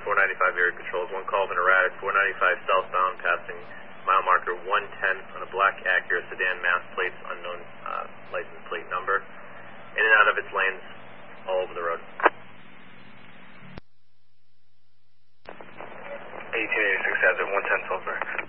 495 area controls. One call of an erratic 495 southbound passing mile marker 110 on a black Acura sedan, mass plates, unknown license plate number. In and out of its lanes all over the road. 1886 has it, 110 Sulphur.